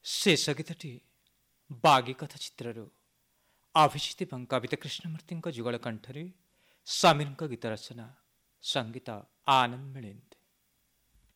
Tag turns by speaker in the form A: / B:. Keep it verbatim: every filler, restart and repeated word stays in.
A: ଶେଷ ଗୀତଟି ବାଗି କଥା ଚିତ୍ରରୁ ଅଭିଜିତ ଏବଂ କବିତା କୃଷ୍ଣମୂର୍ତ୍ତିଙ୍କ ଯୁଗଳ କଣ୍ଠରେ ସମୀରଙ୍କ ଗୀତ ରଚନା, ସଙ୍ଗୀତ ଆନନ୍ଦ ମିଳିନ୍ଦ।